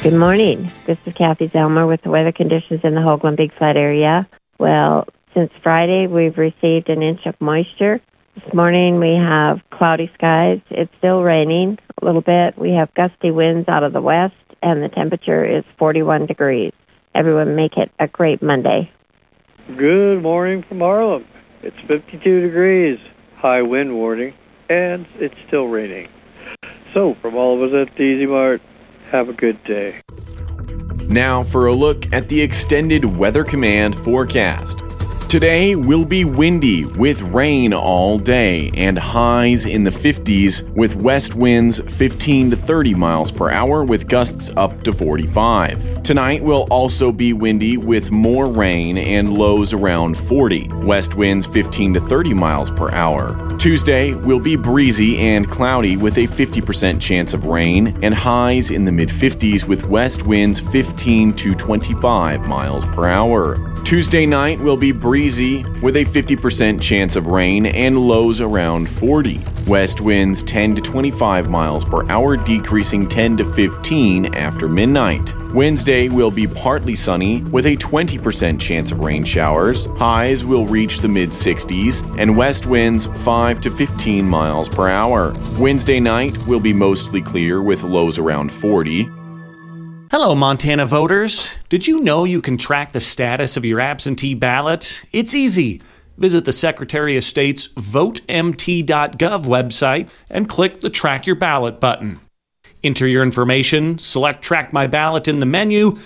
Good morning. This is Kathy Zelmer with the weather conditions in the Hoagland Big Flat area. Well, since Friday, we've received an inch of moisture. This morning, we have cloudy skies. It's still raining a little bit. We have gusty winds out of the west, and the temperature is 41 degrees. Everyone make it a great Monday. Good morning from Harlem. It's 52 degrees, high wind warning, and it's still raining. So, from all of us at the Easy Mart, have a good day. Now for a look at the extended Weather Command forecast. Today will be windy with rain all day and highs in the 50s with west winds 15 to 30 miles per hour with gusts up to 45. Tonight will also be windy with more rain and lows around 40. West winds 15 to 30 miles per hour. Tuesday will be breezy and cloudy with a 50% chance of rain and highs in the mid-50s with west winds 15 to 25 miles per hour. Tuesday night will be breezy with a 50% chance of rain and lows around 40. West winds 10 to 25 miles per hour, decreasing 10 to 15 after midnight. Wednesday will be partly sunny with a 20% chance of rain showers. Highs will reach the mid-60s and west winds 5 to 15 miles per hour. Wednesday night will be mostly clear with lows around 40. Hello, Montana voters. Did you know you can track the status of your absentee ballot? It's easy. Visit the Secretary of State's votemt.gov website and click the Track Your Ballot button. Enter your information, select Track My Ballot in the menu,